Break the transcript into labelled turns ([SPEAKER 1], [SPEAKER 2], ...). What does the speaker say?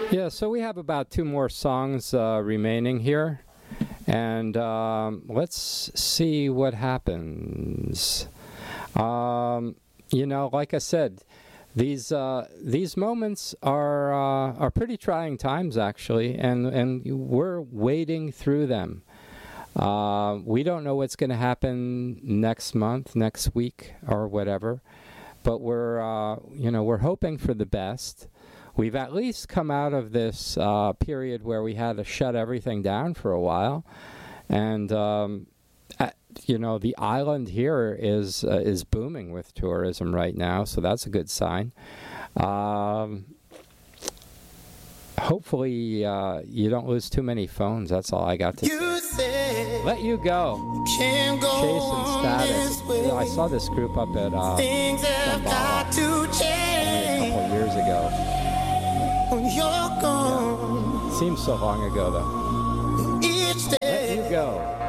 [SPEAKER 1] Yeah, so we have about two more songs remaining here. And let's see what happens. Like I said, these moments are pretty trying times, actually, and we're wading through them. We don't know what's going to happen next month, next week, or whatever, but we're hoping for the best. We've at least come out of this period where we had to shut everything down for a while, and the island here is booming with tourism right now, so that's a good sign. Hopefully, you don't lose too many phones. That's all I got to say. Let You Go. Chase and Status. I saw this group up at Shambhala only a couple years ago. Yeah. Seems so long ago, though. Let You Go.